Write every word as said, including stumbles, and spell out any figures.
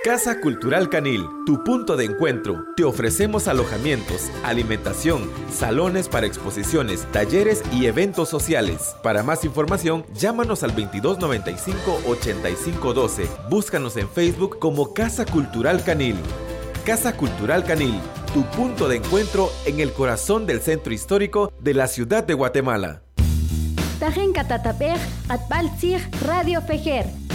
Casa Cultural Canil, tu punto de encuentro. Te ofrecemos alojamientos, alimentación, salones para exposiciones, talleres y eventos sociales. Para más información, llámanos al veintidós noventa y cinco, ochenta y cinco doce. Búscanos en Facebook como Casa Cultural Canil. Casa Cultural Canil, tu punto de encuentro en el corazón del centro histórico de la ciudad de Guatemala. Tajen Catatapej, Atpaltzig, Radio Fejer.